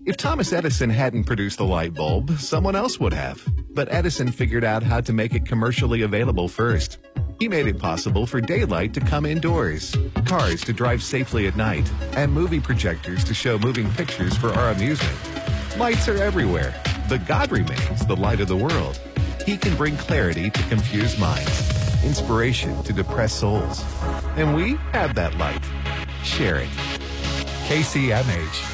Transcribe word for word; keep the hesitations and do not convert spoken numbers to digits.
If Thomas Edison hadn't produced the light bulb, someone else would have. But Edison figured out how to make it commercially available first. He made it possible for daylight to come indoors, cars to drive safely at night, and movie projectors to show moving pictures for our amusement. Lights are everywhere, but God remains the light of the world. He can bring clarity to confused minds, inspiration to depressed souls. And we have that light. Share it. K C M H.